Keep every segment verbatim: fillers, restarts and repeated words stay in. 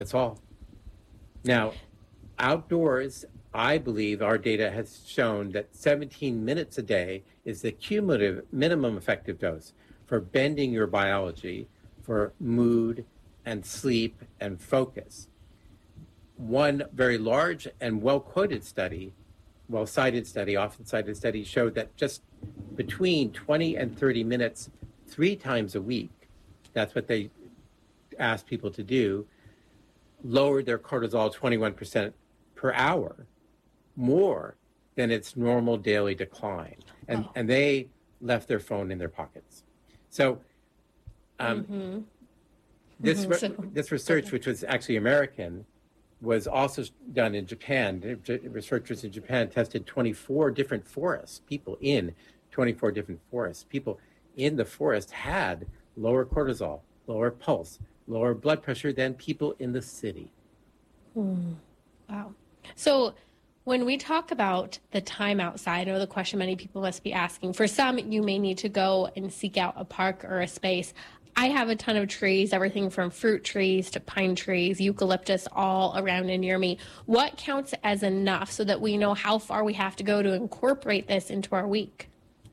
That's all. Now, outdoors, I believe our data has shown that seventeen minutes a day is the cumulative minimum effective dose for bending your biology for mood and sleep and focus. One very large and well quoted study, well cited study, often cited study, showed that just between twenty and thirty minutes, three times a week, that's what they asked people to do, lowered their cortisol twenty-one percent per hour, more than its normal daily decline. And, oh. and they left their phone in their pockets. So um, mm-hmm. this, mm-hmm. so, this research, okay. which was actually American, was also done in Japan. Researchers in Japan tested twenty-four different forests, people in twenty-four different forests. People in the forest had lower cortisol, lower pulse, lower blood pressure than people in the city. Mm. Wow. So when we talk about the time outside, or the question many people must be asking, for some, you may need to go and seek out a park or a space. I have a ton of trees, everything from fruit trees to pine trees, eucalyptus, all around and near me. What counts as enough so that we know how far we have to go to incorporate this into our week?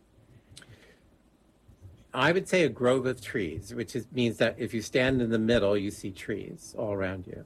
I would say a grove of trees, which is, means that if you stand in the middle, you see trees all around you.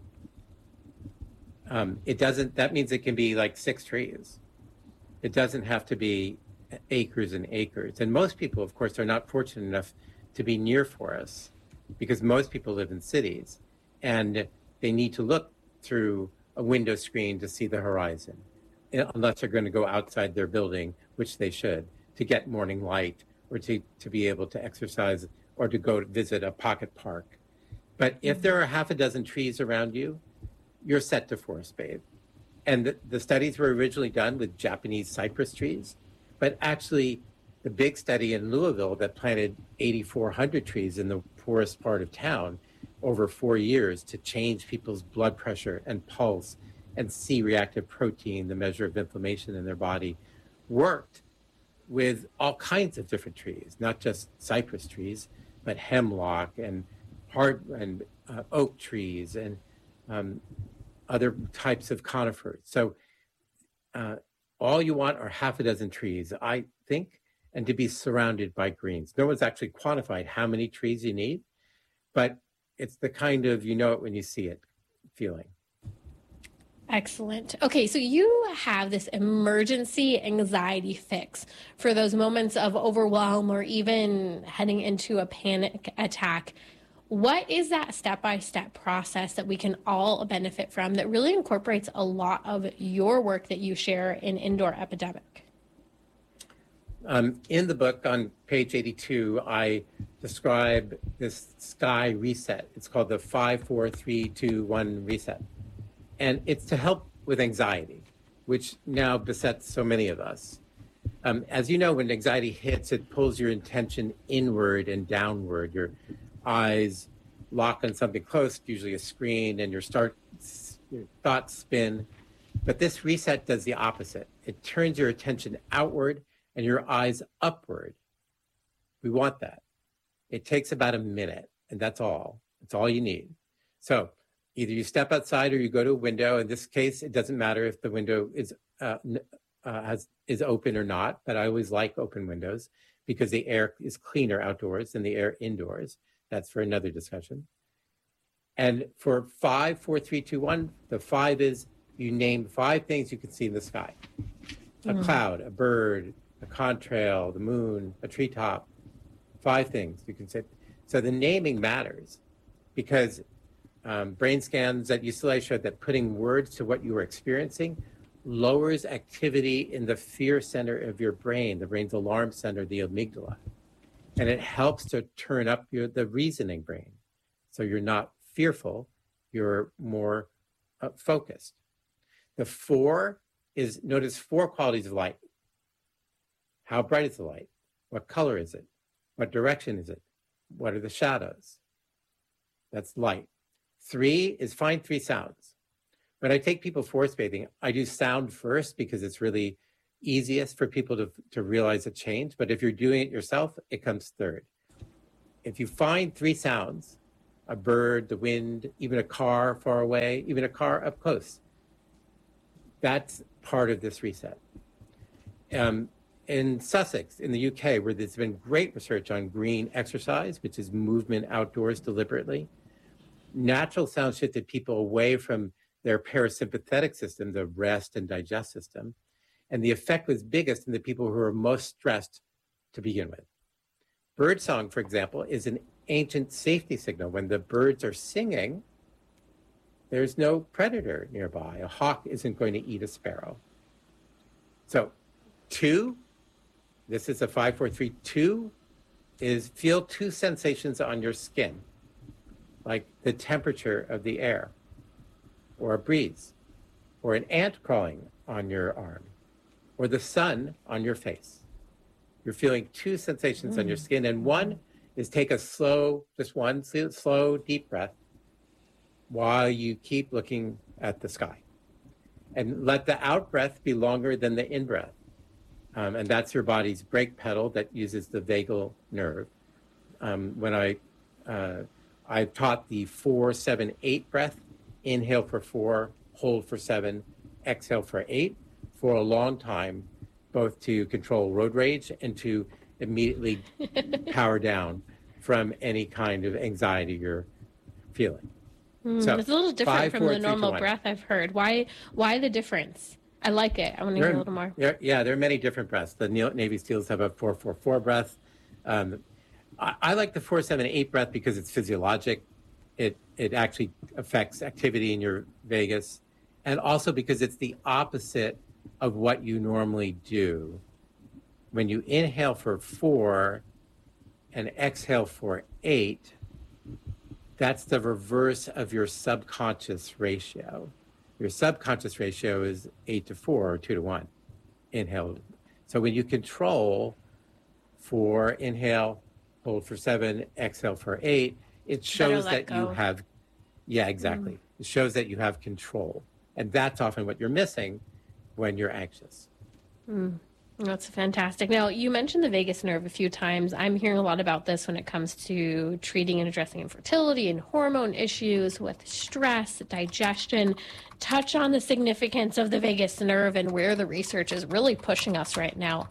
Um, it doesn't, that means it can be like six trees. It doesn't have to be acres and acres. And most people, of course, are not fortunate enough to be near forests because most people live in cities and they need to look through a window screen to see the horizon, unless they're going to go outside their building, which they should, to get morning light or to, to be able to exercise or to go visit a pocket park. But if there are half a dozen trees around you, you're set to forest bathe. And the, the studies were originally done with Japanese cypress trees, but actually the big study in Louisville that planted eighty-four hundred trees in the poorest part of town over four years to change people's blood pressure and pulse and C-reactive protein, the measure of inflammation in their body, worked with all kinds of different trees, not just cypress trees, but hemlock and hard and uh, oak trees and um, other types of conifers. So uh, all you want are half a dozen trees, I think, and to be surrounded by greens. No one's actually quantified how many trees you need, but it's the kind of, you know it when you see it feeling. Excellent. Okay, so you have this emergency anxiety fix for those moments of overwhelm or even heading into a panic attack. What is that step-by-step process that we can all benefit from that really incorporates a lot of your work that you share in Indoor Epidemic? Um, in the book on page eighty-two, I describe this sky reset. It's called the five, four, three, two, one reset. And it's to help with anxiety, which now besets so many of us. Um, as you know, when anxiety hits, it pulls your attention inward and downward. Your eyes lock on something close, usually a screen, and your, start, your thoughts spin. But this reset does the opposite. It turns your attention outward and your eyes upward. We want that. It takes about a minute, and that's all. That's all you need. So either you step outside or you go to a window. In this case, it doesn't matter if the window is uh, uh, has, is open or not, but I always like open windows because the air is cleaner outdoors than the air indoors. That's for another discussion. And for five, four, three, two, one, the five is you name five things you can see in the sky. A mm. cloud, a bird, a contrail, the moon, a treetop, five things you can say. So the naming matters because um, brain scans at U C L A showed that putting words to what you were experiencing lowers activity in the fear center of your brain, the brain's alarm center, the amygdala. And it helps to turn up your, the reasoning brain. So you're not fearful, you're more uh, focused. The four is, notice four qualities of light. How bright is the light? What color is it? What direction is it? What are the shadows? That's light. Three is find three sounds. When I take people forest bathing, I do sound first because it's really easiest for people to, to realize a change. But if you're doing it yourself, it comes third. If you find three sounds, a bird, the wind, even a car far away, even a car up close. That's part of this reset. Um, in Sussex, in the U K, where there's been great research on green exercise, which is movement outdoors deliberately, natural sound shifted people away from their parasympathetic system, the rest and digest system. And the effect was biggest in the people who are most stressed to begin with. Birdsong, for example, is an ancient safety signal. When the birds are singing, there's no predator nearby. A hawk isn't going to eat a sparrow. So two, this is a five, four, three, two, is feel two sensations on your skin, like the temperature of the air, or a breeze, or an ant crawling on your arm, or the sun on your face. You're feeling two sensations mm. on your skin, and one is take a slow, just one slow, deep breath while you keep looking at the sky. And let the out breath be longer than the in breath. Um, and that's your body's brake pedal that uses the vagal nerve. Um, when I, uh, I taught the four, seven, eight breath, inhale for four, hold for seven, exhale for eight, for a long time, both to control road rage and to immediately power down from any kind of anxiety you're feeling. Mm, so it's a little different five, from four, the normal three, breath I've heard. Why Why the difference? I like it. I want to hear a little more. There, yeah, there are many different breaths. The Navy SEALs have a four four four breath. Um, I, I like the four seven eight breath because it's physiologic. It, it actually affects activity in your vagus. And also because it's the opposite of what you normally do. When you inhale for four and exhale for eight, that's the reverse of your subconscious ratio. Your subconscious ratio is eight to four or two to one inhaled. So when you control for inhale, hold for seven, exhale for eight, it shows that go. you have, yeah, exactly. Mm. It shows that you have control. And that's often what you're missing when you're anxious. Mm. That's fantastic. Now, you mentioned the vagus nerve a few times. I'm hearing a lot about this when it comes to treating and addressing infertility and hormone issues with stress, digestion. Touch on the significance of the vagus nerve and where the research is really pushing us right now.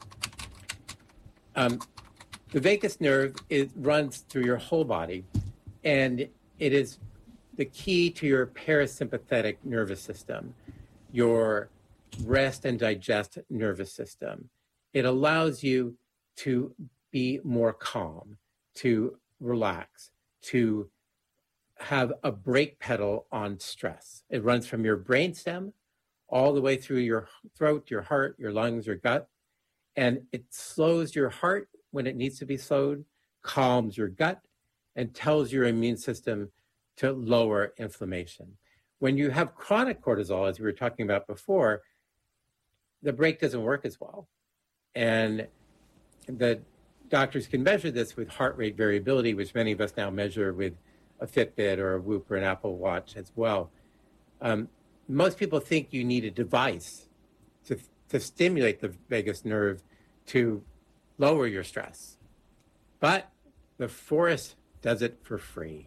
Um, the vagus nerve, it runs through your whole body, and it is the key to your parasympathetic nervous system, your rest and digest nervous system. It allows you to be more calm, to relax, to have a brake pedal on stress. It runs from your brainstem all the way through your throat, your heart, your lungs, your gut, and it slows your heart when it needs to be slowed, calms your gut, and tells your immune system to lower inflammation. When you have chronic cortisol, as we were talking about before, the brake doesn't work as well. And the doctors can measure this with heart rate variability, which many of us now measure with a Fitbit or a Whoop or an Apple Watch as well. Um, most people think you need a device to, to stimulate the vagus nerve to lower your stress. But the forest does it for free.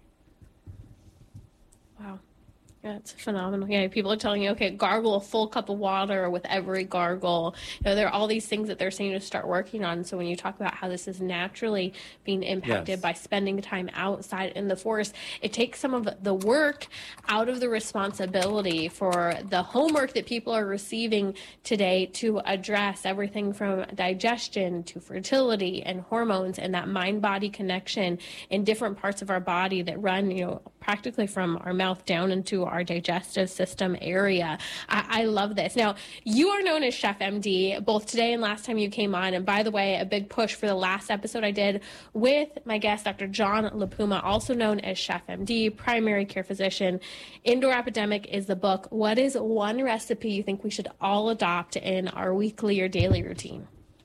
Wow. Yeah, it's phenomenal. Yeah, people are telling you, okay, gargle a full cup of water with every gargle. You know, there are all these things that they're saying to start working on. So when you talk about how this is naturally being impacted yes. by spending time outside in the forest, it takes some of the work out of the responsibility for the homework that people are receiving today to address everything from digestion to fertility and hormones and that mind-body connection in different parts of our body that run, you know, practically from our mouth down into our digestive system area. I, I love this. Now, you are known as Chef M D, both today and last time you came on. And by the way, a big push for the last episode I did with my guest, Doctor John LaPuma, also known as Chef M D, primary care physician. Indoor Epidemic is the book. What is one recipe you think we should all adopt in our weekly or daily routine?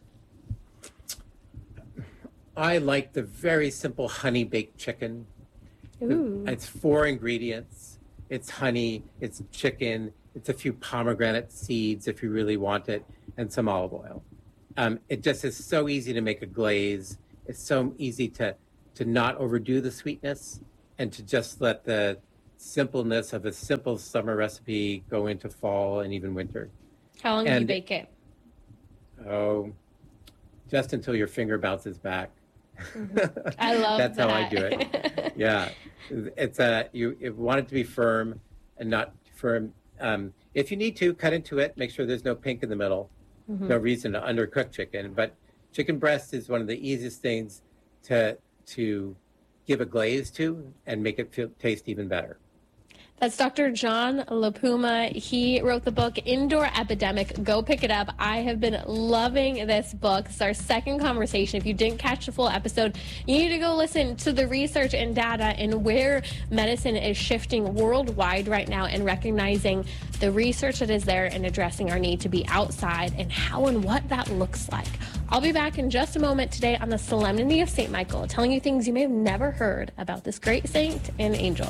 I like the very simple honey baked chicken. Ooh. It's four ingredients. It's honey, it's chicken, it's a few pomegranate seeds if you really want it, and some olive oil. Um, it just is so easy to make a glaze. It's so easy to, to not overdo the sweetness. and to just let the simpleness of a simple summer recipe go into fall and even winter. How long And do you bake it? oh, just until your finger bounces back. Mm-hmm. I love That's that. how I do it. Yeah, it's a you, you want it to be firm and not firm. Um, if you need to, cut into it. Make sure there's no pink in the middle. Mm-hmm. No reason to undercook chicken, but chicken breast is one of the easiest things to to give a glaze to and make it feel, taste even better. That's Doctor John LaPuma. He wrote the book Indoor Epidemic. Go pick it up. I have been loving this book. It's our second conversation. If you didn't catch the full episode, you need to go listen to the research and data and where medicine is shifting worldwide right now and recognizing the research that is there and addressing our need to be outside and how and what that looks like. I'll be back in just a moment today on the Solemnity of Saint Michael, telling you things you may have never heard about this great saint and angel.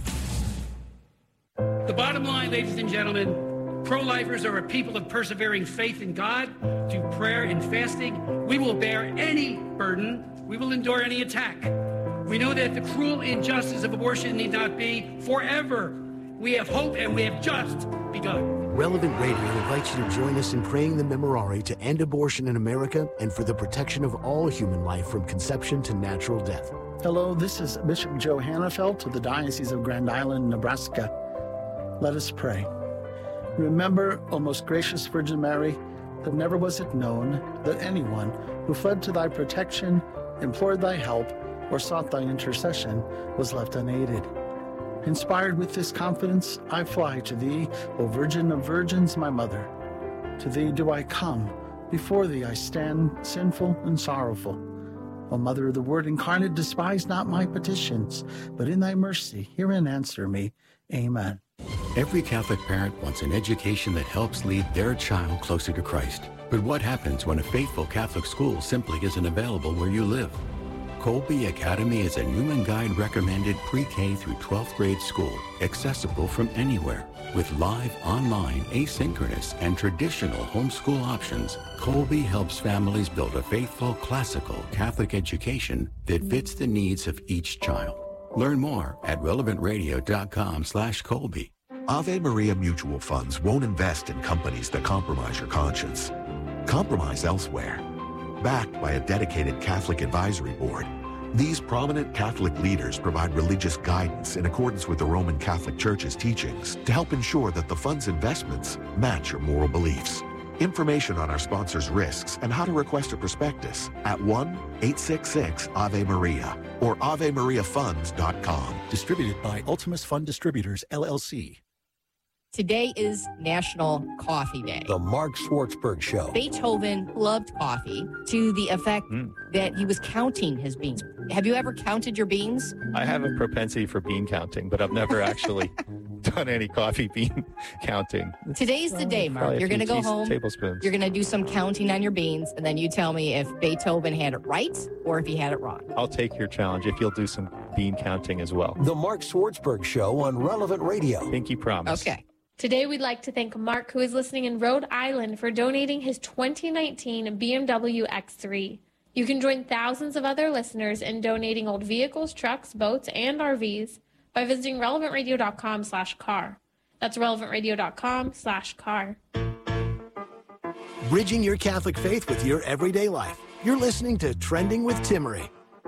The bottom line, ladies and gentlemen, pro-lifers are a people of persevering faith in God through prayer and fasting. We will bear any burden. We will endure any attack. We know that the cruel injustice of abortion need not be forever. We have hope and we have just begun. Relevant Radio invites you to join us in praying the Memorare to end abortion in America and for the protection of all human life from conception to natural death. Hello, this is Bishop Joe Hannafelt of the Diocese of Grand Island, Nebraska. Let us pray. Remember, O most gracious Virgin Mary, that never was it known that anyone who fled to thy protection, implored thy help, or sought thy intercession was left unaided. Inspired with this confidence, I fly to thee, O Virgin of Virgins, my mother. To thee do I come, before thee I stand sinful and sorrowful. O Mother of the Word incarnate, despise not my petitions, but in thy mercy hear and answer me. Amen. Every Catholic parent wants an education that helps lead their child closer to Christ. But what happens when a faithful Catholic school simply isn't available where you live? Colby Academy is a Newman Guide recommended pre-K through twelfth grade school, accessible from anywhere. With live, online, asynchronous, and traditional homeschool options, Colby helps families build a faithful, classical Catholic education that fits the needs of each child. Learn more at relevant radio dot com slash Colby. Ave Maria Mutual Funds won't invest in companies that compromise your conscience. Compromise elsewhere. Backed by a dedicated Catholic advisory board, these prominent Catholic leaders provide religious guidance in accordance with the Roman Catholic Church's teachings to help ensure that the fund's investments match your moral beliefs. Information on our sponsors' risks and how to request a prospectus at one eight six six Ave Maria or ave maria funds dot com. Distributed by Ultimus Fund Distributors, L L C. Today is National Coffee Day. The Mark Schwartzberg Show. Beethoven loved coffee to the effect mm. that he was counting his beans. Have you ever counted your beans? I have a propensity for bean counting, but I've never actually done any coffee bean counting. Today's the day, Mark. You're going to go home. Tablespoons. You're going to do some counting on your beans, and then you tell me if Beethoven had it right or if he had it wrong. I'll take your challenge if you'll do some bean counting as well. The Mark Schwartzberg Show on Relevant Radio. Pinky promise. Okay. Today, we'd like to thank Mark, who is listening in Rhode Island, for donating his twenty nineteen B M W X three. You can join thousands of other listeners in donating old vehicles, trucks, boats, and R Vs by visiting relevant radio dot com slash car. That's relevant radio dot com slash car. Bridging your Catholic faith with your everyday life. You're listening to Trending with Timmery.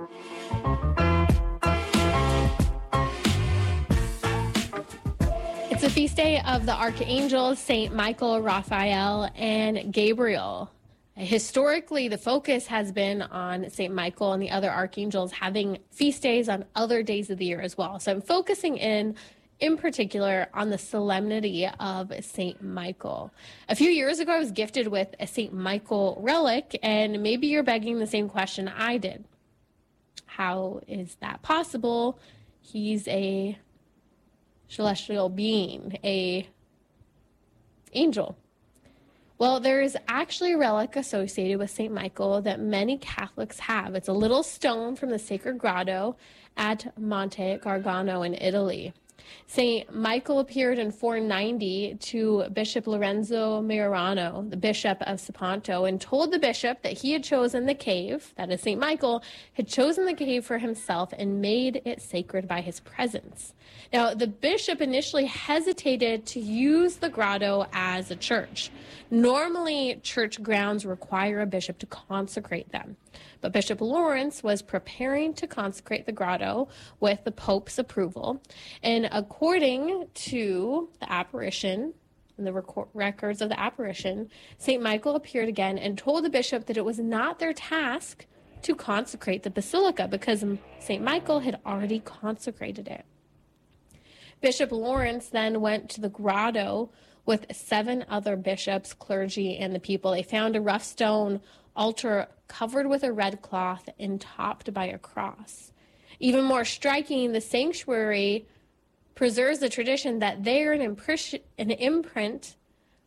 It's the feast day of the archangels, Saint Michael, Raphael, and Gabriel. Historically, the focus has been on Saint Michael and the other archangels having feast days on other days of the year as well. So I'm focusing in, in particular, on the solemnity of Saint Michael. A few years ago, I was gifted with a Saint Michael relic, and maybe you're begging the same question I did. How is that possible? He's a celestial being, a angel. Well, there is actually a relic associated with Saint Michael that many Catholics have. It's a little stone from the Sacred Grotto at Monte Gargano in Italy. Saint Michael appeared in four ninety to Bishop Lorenzo Majorano, the bishop of Siponto, and told the bishop that he had chosen the cave, that is Saint Michael, had chosen the cave for himself and made it sacred by his presence. Now, the bishop initially hesitated to use the grotto as a church. Normally, church grounds require a bishop to consecrate them. But Bishop Lawrence was preparing to consecrate the grotto with the Pope's approval. And according to the apparition, and the record records of the apparition, Saint Michael appeared again and told the bishop that it was not their task to consecrate the basilica because Saint Michael had already consecrated it. Bishop Lawrence then went to the grotto with seven other bishops, clergy, and the people. They found a rough stone altar covered with a red cloth and topped by a cross. Even more striking, the sanctuary preserves the tradition that there an, impress- an imprint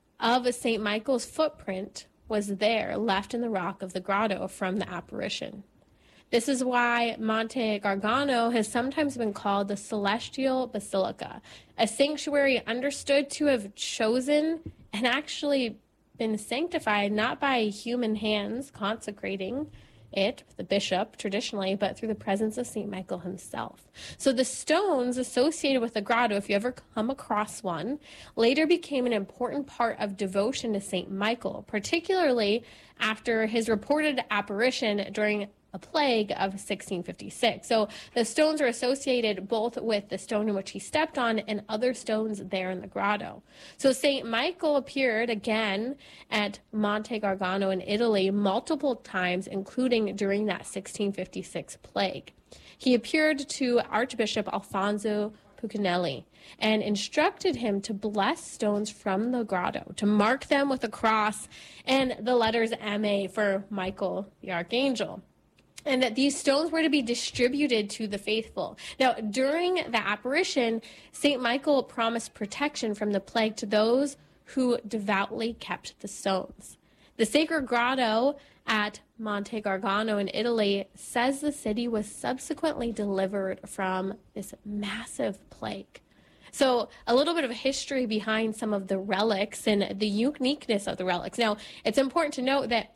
of Saint Michael's footprint was there, left in the rock of the grotto from the apparition. This is why Monte Gargano has sometimes been called the Celestial Basilica, a sanctuary understood to have chosen and actually been sanctified not by human hands consecrating it, the bishop traditionally, but through the presence of Saint Michael himself. So the stones associated with the grotto, if you ever come across one, later became an important part of devotion to Saint Michael, particularly after his reported apparition during a plague of sixteen fifty-six. So the stones are associated both with the stone in which he stepped on and other stones there in the grotto. So Saint Michael appeared again at Monte Gargano in Italy multiple times, including during that sixteen fifty-six plague. He appeared to Archbishop Alfonso Puccinelli and instructed him to bless stones from the grotto, to mark them with a cross and the letters M A for Michael the Archangel, and that these stones were to be distributed to the faithful. Now, during the apparition, Saint Michael promised protection from the plague to those who devoutly kept the stones. The sacred grotto at Monte Gargano in Italy says the city was subsequently delivered from this massive plague. So a little bit of history behind some of the relics and the uniqueness of the relics. Now, it's important to note that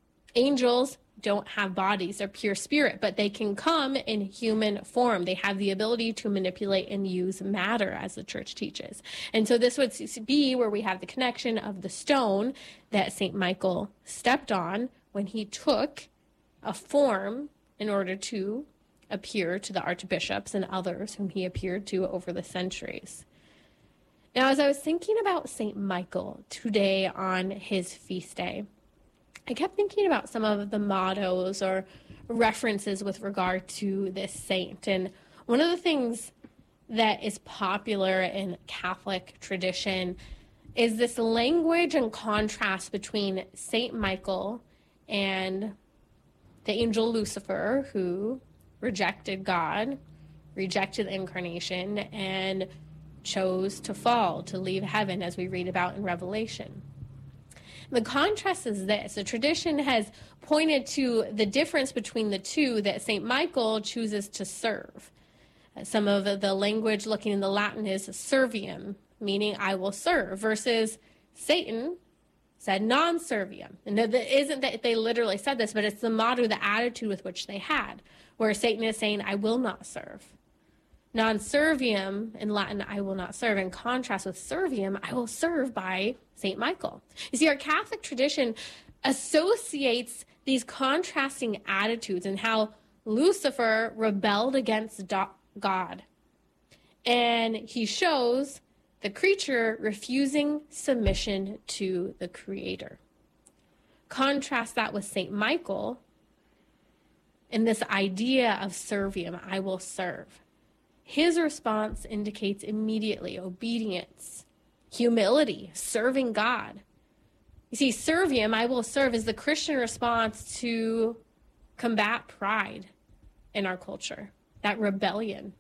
angels don't have bodies, they're pure spirit, but they can come in human form. They have the ability to manipulate and use matter, as the church teaches. And so this would be where we have the connection of the stone that Saint Michael stepped on when he took a form in order to appear to the archbishops and others whom he appeared to over the centuries. Now, as I was thinking about Saint Michael today on his feast day, I kept thinking about some of the mottos or references with regard to this saint. And one of the things that is popular in Catholic tradition is this language and contrast between Saint Michael and the angel Lucifer, who rejected God, rejected the incarnation, and chose to fall, to leave heaven, as we read about in Revelation. The contrast is this. The tradition has pointed to the difference between the two, that Saint Michael chooses to serve. Some of the language looking in the Latin is servium, meaning I will serve, versus Satan said non servium. And it isn't that they literally said this, but it's the motto, the attitude with which they had, where Satan is saying, I will not serve. Non servium in Latin, I will not serve. In contrast with servium, I will serve by Saint Michael. You see, our Catholic tradition associates these contrasting attitudes and how Lucifer rebelled against God. And he shows the creature refusing submission to the Creator. Contrast that with Saint Michael and this idea of servium, I will serve. His response indicates immediately obedience, humility, serving God. You see, servium, I will serve, is the Christian response to combat pride in our culture, that rebellion.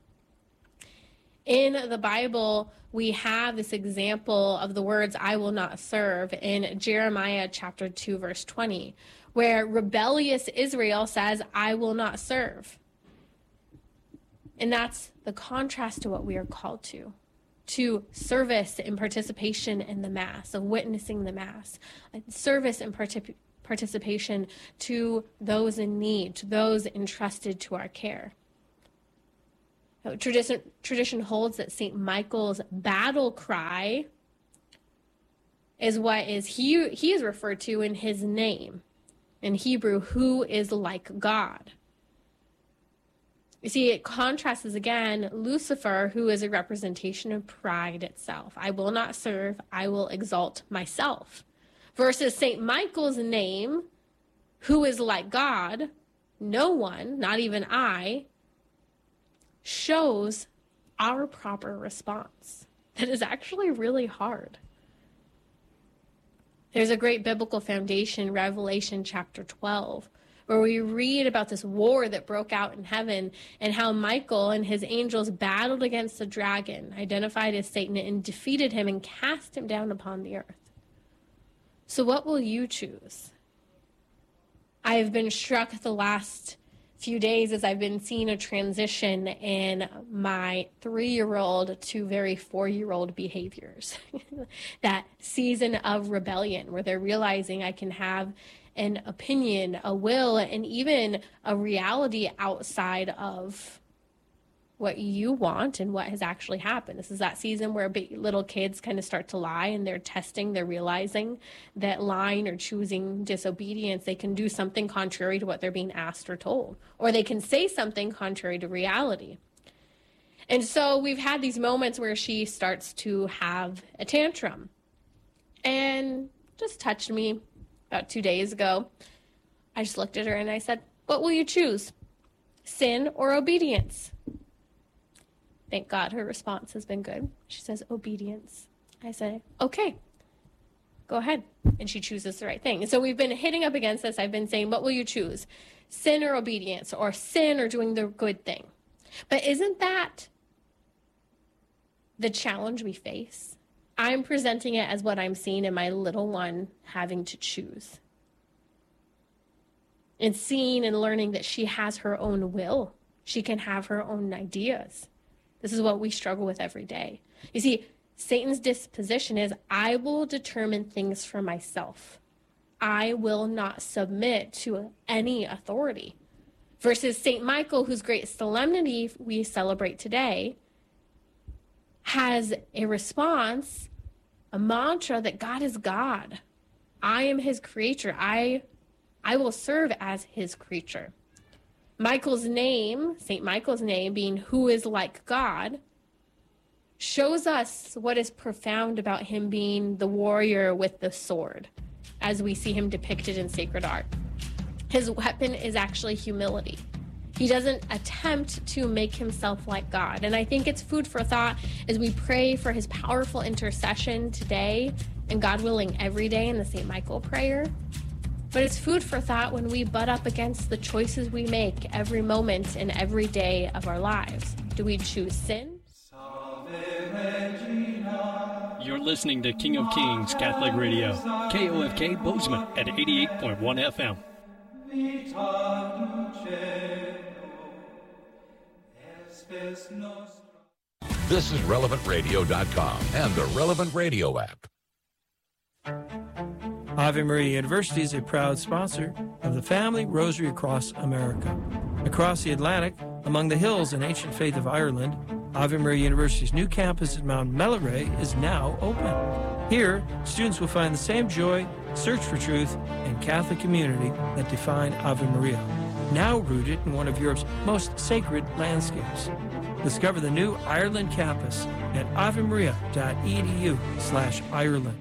In the Bible, we have this example of the words, I will not serve, in Jeremiah chapter two, verse twenty, where rebellious Israel says, I will not serve. And that's the contrast to what we are called to. To service and participation in the Mass, of witnessing the Mass, service and partic- participation to those in need, to those entrusted to our care. Now, tradition, tradition holds that Saint Michael's battle cry is what is he, he is referred to in his name. In Hebrew, who is like God. You see, it contrasts again Lucifer, who is a representation of pride itself. I will not serve, I will exalt myself. Versus Saint Michael's name, who is like God, no one, not even I, shows our proper response. That is actually really hard. There's a great biblical foundation, Revelation chapter twelve, where we read about this war that broke out in heaven and how Michael and his angels battled against the dragon, identified as Satan, and defeated him and cast him down upon the earth. So what will you choose? I have been struck the last few days as I've been seeing a transition in my three-year-old to very four-year-old behaviors. That season of rebellion where they're realizing I can have an opinion, a will, and even a reality outside of what you want and what has actually happened. This is that season where big, little kids kind of start to lie, and they're testing, they're realizing that lying or choosing disobedience, they can do something contrary to what they're being asked or told, or they can say something contrary to reality. And so we've had these moments where she starts to have a tantrum, and just touched me about two days ago. I just looked at her and I said, what will you choose? Sin or obedience? Thank God her response has been good. She says, obedience. I say, okay, go ahead. And she chooses the right thing. And so we've been hitting up against this. I've been saying, what will you choose? Sin or obedience, or sin or doing the good thing? But isn't that the challenge we face? I'm presenting it as what I'm seeing in my little one having to choose. And seeing and learning that she has her own will. She can have her own ideas. This is what we struggle with every day. You see, Satan's disposition is, I will determine things for myself. I will not submit to any authority. Versus Saint Michael, whose great solemnity we celebrate today, has a response, a mantra that God is God. I am his creature. I, I will serve as his creature. Michael's name, Saint Michael's name, being who is like God, shows us what is profound about him being the warrior with the sword, as we see him depicted in sacred art. His weapon is actually humility. He doesn't attempt to make himself like God. And I think it's food for thought as we pray for his powerful intercession today, and God willing, every day in the Saint Michael prayer. But it's food for thought when we butt up against the choices we make every moment and every day of our lives. Do we choose sin? You're listening to King of Kings Catholic Radio, K O F K Bozeman at eighty-eight point one F M. This is relevant radio dot com and the Relevant Radio app. Ave Maria University is a proud sponsor of the Family Rosary Across America. Across the Atlantic, among the hills and ancient faith of Ireland, Ave Maria University's new campus at Mount Melleray is now open. Here, students will find the same joy, search for truth, and Catholic community that define Ave Maria, now rooted in one of Europe's most sacred landscapes. Discover the new Ireland campus at avemaria.edu slash Ireland.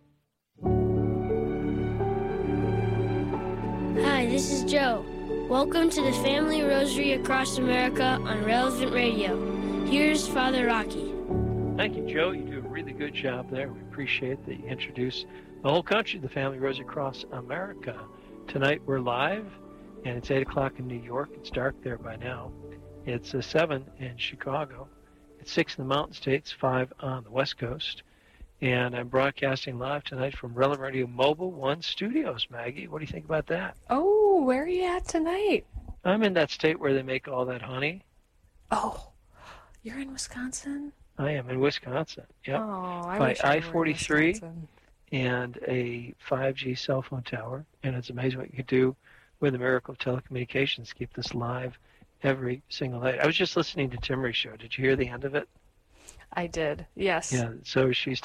Hi, this is Joe. Welcome to the Family Rosary Across America on Relevant Radio. Here's Father Rocky. Thank you, Joe. You do a really good job there. We appreciate that you introduce the whole country to the Family Rosary Across America. Tonight we're live, and it's eight o'clock in New York. It's dark there by now. It's uh, seven in Chicago. It's six in the Mountain States, five on the West Coast. And I'm broadcasting live tonight from Relevant Radio Mobile One Studios. Maggie, what do you think about that? Oh, where are you at tonight? I'm in that state where they make all that honey. Oh, you're in Wisconsin? I am in Wisconsin. Yep. Oh, I By wish I were I in forty-three Wisconsin. and a five G cell phone tower. And it's amazing what you can do with the miracle of telecommunications. Keep this live every single day. I was just listening to Timmery's show. Did you hear the end of it? I did, yes. Yeah, so she's